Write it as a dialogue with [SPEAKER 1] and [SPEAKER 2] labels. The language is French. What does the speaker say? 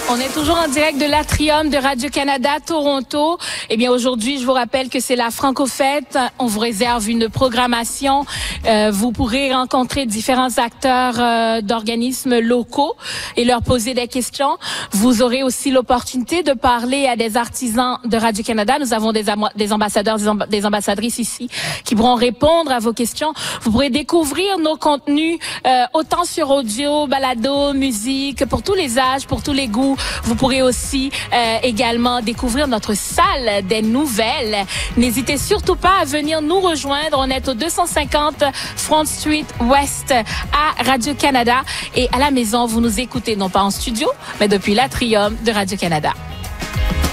[SPEAKER 1] On est toujours en direct de l'Atrium de Radio-Canada Toronto. Eh bien, aujourd'hui, je vous rappelle que c'est la Franco-Fête. On vous réserve une programmation. Vous pourrez rencontrer différents acteurs d'organismes locaux et leur poser des questions. Vous aurez aussi l'opportunité de parler à des artisans de Radio-Canada. Nous avons des ambassadeurs, des ambassadrices ici qui pourront répondre à vos questions. Vous pourrez découvrir nos contenus autant sur audio, balado, musique, pour tous les âges, pour tous les goûts. Vous pourrez aussi également découvrir notre salle des nouvelles. N'hésitez surtout pas à venir nous rejoindre. On est au 250 Front Street West à Radio-Canada. Et à la maison, vous nous écoutez non pas en studio, mais depuis l'Atrium de Radio-Canada.